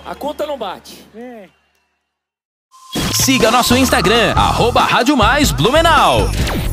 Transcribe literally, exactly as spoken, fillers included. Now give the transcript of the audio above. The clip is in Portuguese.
A conta não bate. É. Siga nosso Instagram, arroba Rádio Mais Blumenau.